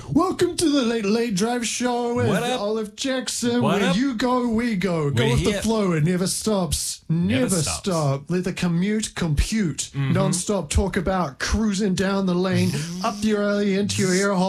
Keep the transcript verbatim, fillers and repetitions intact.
Welcome to the Late Late Drive Show with What up? Olive Jackson. What Where up? you go, we go. Go We're with the here. flow. It never stops. Never, Never stops. stop. Let the commute compute. Non-stop talk about cruising down the lane, up your alley, into your ear hole.